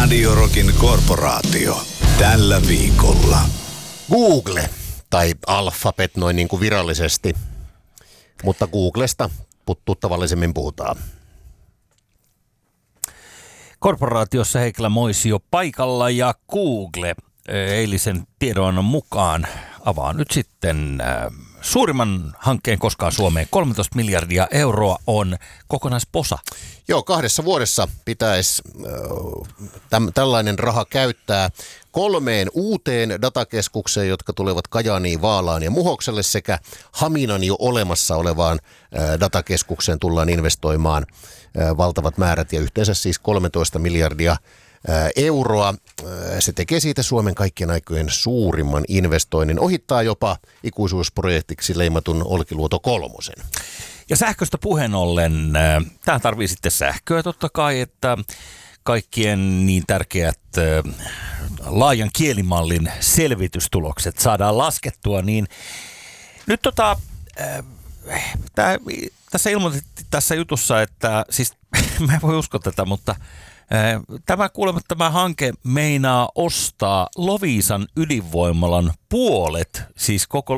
Radio Rockin korporaatio. Tällä viikolla. Google, tai Alphabet noin niin kuin virallisesti, mutta Googlesta tuttavallisemmin puhutaan. Korporaatiossa Heikkilä Moisio paikalla ja Google eilisen tiedonannon mukaan avaa nyt sitten suurimman hankkeen koskaan Suomeen. 13 miljardia euroa on kokonaisposa. Joo, 2 vuodessa pitäisi tällainen raha käyttää 3 uuteen datakeskukseen, jotka tulevat Kajaaniin, Vaalaan ja Muhokselle, sekä Haminan jo olemassa olevaan datakeskukseen tullaan investoimaan valtavat määrät ja yhteensä siis 13 miljardia euroa. Se tekee siitä Suomen kaikkien aikojen suurimman investoinnin, ohittaa jopa ikuisuusprojektiksi leimatun Olkiluoto 3. Ja sähköstä puheen ollen, tähän tarvii sitten sähköä totta kai, että kaikkien niin tärkeät laajan kielimallin selvitystulokset saadaan laskettua, niin nyt tässä ilmoitettiin tässä jutussa, että siis mä en voi uskoa tätä, mutta tämä hanke meinaa ostaa Loviisan ydinvoimalan puolet, siis koko